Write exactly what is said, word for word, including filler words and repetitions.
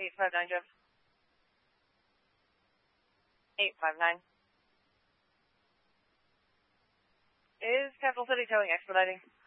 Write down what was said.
eight five nine, Jeff. eight five nine. Is Capital City Towing expediting?